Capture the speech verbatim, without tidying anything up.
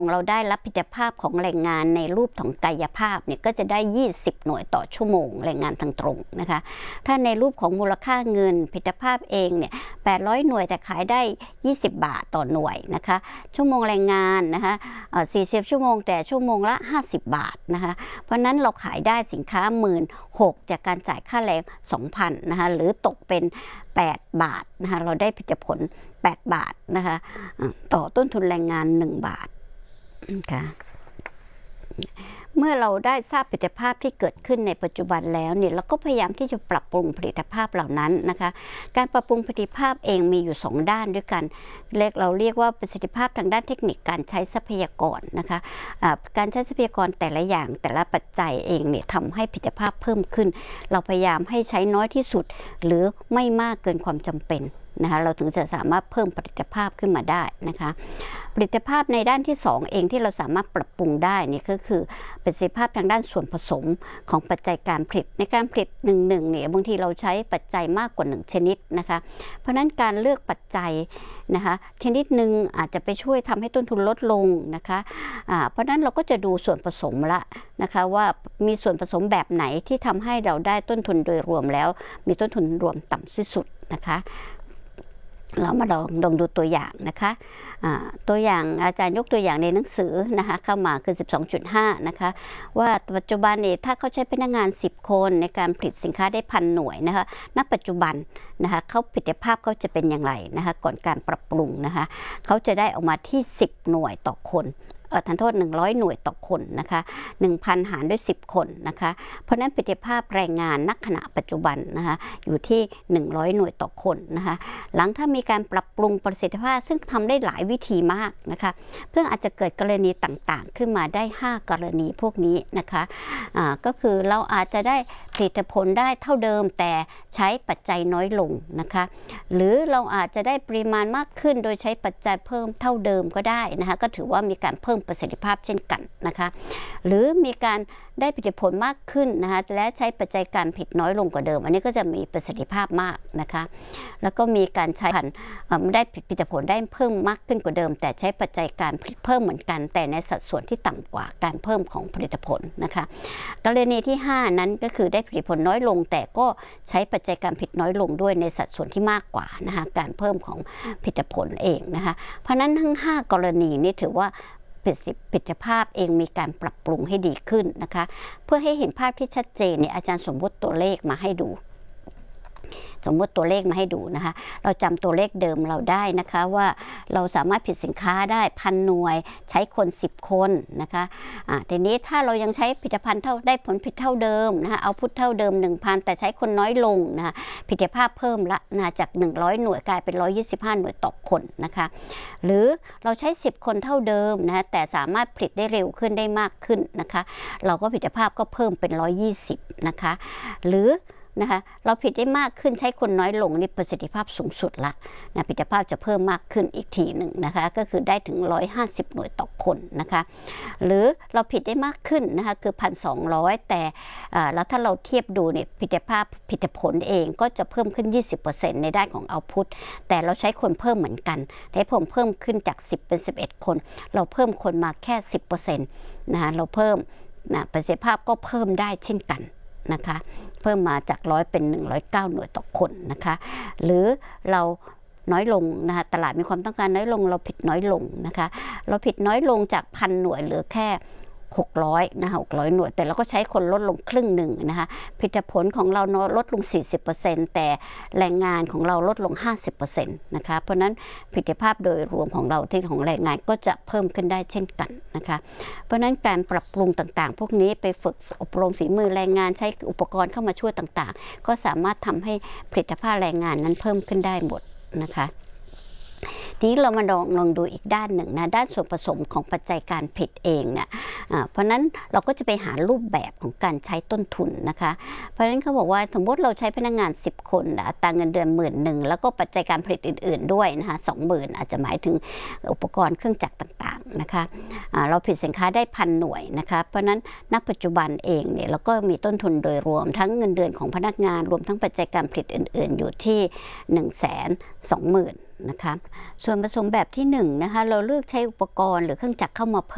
เราได้รับผลิตภาพของแรงงานในรูปของกายภาพเนี่ยก็จะได้ยี่สิบหน่วยต่อชั่วโมงแรงงานทางตรงนะคะถ้าในรูปของมูลค่าเงินผลิตภาพเองเนี่ยแปดร้อยหน่วยแต่ขายได้ยี่สิบบาทต่อหน่วยนะคะชั่วโมงแรงงานนะคะสี่สิบชั่วโมงแต่ชั่วโมงละห้าสิบบาทนะคะเพราะนั้นเราขายได้สินค้า หนึ่งหมื่นหกพัน จากการจ่ายค่าแรง สองพัน นะคะหรือตกเป็นแปดบาทนะคะเราได้ผลิตผลแปดบาทนะคะต่อต้นทุนแรงงานหนึ่งบาทค่ะเมื่อเราได้ทราบผลิตภาพที่เกิดขึ้นในปัจจุบันแล้วเนี่ยเราก็พยายามที่จะปรับปรุงผลิตภาพเหล่านั้นนะคะการปรับปรุงผลิตภาพเองมีอยู่สองด้านด้วยกันเรียกเราเรียกว่าประสิทธิภาพทางด้านเทคนิคการใช้ทรัพยากรนะคะะการใช้ทรัพยากรแต่ละอย่างแต่ละปัจจัยเองเนี่ยทำให้ผลิตภาพเพิ่มขึ้นเราพยายามให้ใช้น้อยที่สุดหรือไม่มากเกินความจำเป็นนะคะเราถึงจะสามารถเพิ่มผลิตภาพขึ้นมาได้นะคะผลิตภาพในด้านที่สองเองที่เราสามารถปรับปรุงได้นี่ก็คือประสิทธิภาพทางด้านส่วนผสมของปัจจัยการผลิตในการผลิตหนึ่งหนึ่งเนี่ยบางทีเราใช้ปัจจัยมากกว่าหนึ่งชนิดนะคะเพราะฉะนั้นการเลือกปัจจัยนะคะชนิดหนึ่งอาจจะไปช่วยทำให้ต้นทุนลดลงนะคะะเพราะฉะนั้นเราก็จะดูส่วนผสมละนะคะว่ามีส่วนผสมแบบไหนที่ทำให้เราได้ต้นทุนโดยรวมแล้วมีต้นทุนรวมต่ำที่สุดนะคะเรามาลองลองดูตัวอย่างนะคะตัวอย่างอาจารย์ยกตัวอย่างในหนังสือนะคะเข้ามาคือ สิบสองจุดห้า นะคะว่าปัจจุบันเนี่ยถ้าเขาใช้พนักงานสิบคนในการผลิตสินค้าได้พันหน่วยนะคะณปัจจุบันนะคะเขาผลิตภาพเขาจะเป็นอย่างไรนะคะก่อนการปรับปรุงนะคะเขาจะได้ออกมาที่สิบหน่วยต่อคนเออทันโทษหนึ่งร้อยหน่วยต่อคนนะคะ หนึ่งพัน หารด้วยสิบคนนะคะเพราะนั้นประสิทธิภาพแรงงานณขณะปัจจุบันนะคะอยู่ที่หนึ่งร้อยหน่วยต่อคนนะคะหลังถ้ามีการปรับปรุงประสิทธิภาพซึ่งทำได้หลายวิธีมากนะคะเพื่ออาจจะเกิดกรณีต่างๆขึ้นมาได้ห้ากรณีพวกนี้นะคะอ่าก็คือเราอาจจะได้ผลิตผลได้เท่าเดิมแต่ใช้ปัจจัยน้อยลงนะคะหรือเราอาจจะได้ปริมาณมากขึ้นโดยใช้ปัจจัยเพิ่มเท่าเดิมก็ได้นะคะก็ถือว่ามีการเพิ่มประสิทธิภาพเช่นกันนะคะหรือมีการได้ผลิตผลมากขึ้นนะคะและใช้ปัจจัยการผลิตน้อยลงกว่าเดิมอันนี้ก็จะมีประสิทธิภาพมากนะคะแล้วก็มีการใช้ผันได้ผลิตผลได้เพิ่มมากขึ้นกว่าเดิมแต่ใช้ปัจจัยการผลิตเพิ่มเหมือนกันแต่ในสัดส่วนที่ต่ำกว่าการเพิ่มของผลิตผลนะคะกรณีที่ห้านั้นก็คือได้ผลิตผลน้อยลงแต่ก็ใช้ปัจจัยการผลิตน้อยลงด้วยในสัดส่วนที่มากกว่านะคะการเพิ่มของผลิตผลเองนะคะเพราะนั้นทั้งห้ากรณีนี้ถือว่าผลิตภาพเองมีการปรับปรุงให้ดีขึ้นนะคะเพื่อให้เห็นภาพที่ชัดเจนเนี่ยอาจารย์สมมติตัวเลขมาให้ดูสมมติตัวเลขมาให้ดูนะคะเราจำตัวเลขเดิมเราได้นะคะว่าเราสามารถผลิตสินค้าได้พันหน่วยใช้คนสิบคนนะคะอ่าทีนี้ถ้าเรายังใช้ผลิตภัณฑ์เท่าได้ผลผลิตเท่าเดิมนะคะเอาพุทเท่าเดิม หนึ่งพัน แต่ใช้คนน้อยลงนะคะผลิตภาพเพิ่มละนะจากหนึ่งร้อยหน่วยกลายเป็นหนึ่งร้อยยี่สิบห้าหน่วยต่อคนนะคะหรือเราใช้สิบคนเท่าเดิมนะคะแต่สามารถผลิตได้เร็วขึ้นได้มากขึ้นนะคะเราก็ผลิตภาพก็เพิ่มเป็นหนึ่งร้อยยี่สิบนะคะหรือนะคะเราผลิตได้มากขึ้นใช้คนน้อยลงนี่ประสิทธิภาพสูงสุดละนะผลิตภาพจะเพิ่มมากขึ้นอีกทีหนึ่งนะคะก็คือได้ถึงหนึ่งร้อยห้าสิบหน่วยต่อคนนะคะหรือเราผลิตได้มากขึ้นนะคะคือ หนึ่งพันสองร้อย แต่แล้วถ้าเราเทียบดูเนี่ยผลิตภาพผลิตผลเองก็จะเพิ่มขึ้น ยี่สิบเปอร์เซ็นต์ ในด้านของเอาท์พุตแต่เราใช้คนเพิ่มเหมือนกันได้ผมเพิ่มขึ้นจากสิบเป็นสิบเอ็ดคนเราเพิ่มคนมาแค่ สิบเปอร์เซ็นต์ นะคะเราเพิ่มนะประสิทธิภาพก็เพิ่มได้เช่นกันนะคะเพิ่มมาจากร้อยเป็นหนึ่งร้อยเก้าหน่วยต่อคนนะคะหรือเราน้อยลงนะคะตลาดมีความต้องการน้อยลงเราผิดน้อยลงนะคะเราผิดน้อยลงจากพันหน่วยเหลือแค่หกร้อยนะคะหกร้อยหน่วยแต่เราก็ใช้คนลดลงครึ่งหนึ่งนะคะผลิตผลของเราลดลง สี่สิบเปอร์เซ็นต์ แต่แรงงานของเราลดลง ห้าสิบเปอร์เซ็นต์ นะคะเพราะนั้นผลิตภาพโดยรวมของเราที่ของแรงงานก็จะเพิ่มขึ้นได้เช่นกันนะคะเพราะนั้นการปรับปรุงต่างๆพวกนี้ไปฝึกอบรมฝีมือแรงงานใช้อุปกรณ์เข้ามาช่วยต่างๆก็สามารถทำให้ผลิตภาพแรงงานนั้นเพิ่มขึ้นได้หมดนะคะทีนี้เรามาลองลองดูอีกด้านหนึ่งนะด้านส่วนผสมของปัจจัยการผลิตเองเนี่ยเพราะนั้นเราก็จะไปหารูปแบบของการใช้ต้นทุนนะคะเพราะฉะนั้นเขาบอกว่าสมมติเราใช้พนักงานสิบคนอัตราเงินเดือนหมื่นหนึ่งแล้วก็ปัจจัยการผลิตอื่นๆด้วยนะคะสองหมื่นอาจจะหมายถึงอุปกรณ์เครื่องจักรต่างๆนะคะเราผลิตสินค้าได้พันหน่วยนะคะเพราะนั้นณปัจจุบันเองเนี่ยเราก็มีต้นทุนโดยรวมทั้งเงินเดือนของพนักงานรวมทั้งปัจจัยการผลิตอื่นๆอยู่ที่ หนึ่งแสนสองหมื่น นะคะส่วนผสมแบบที่หนึ่งนะคะเราเลือกใช้อุปกรณ์หรือเครื่องจักรเข้ามาเพิ่ม